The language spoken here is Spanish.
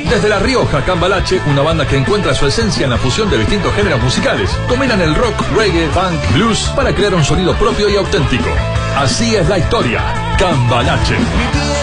Desde La Rioja, Cambalache, una banda que encuentra su esencia en la fusión de distintos géneros musicales. Combinan el rock, reggae, funk, blues para crear un sonido propio y auténtico. Así es la historia. Cambalache.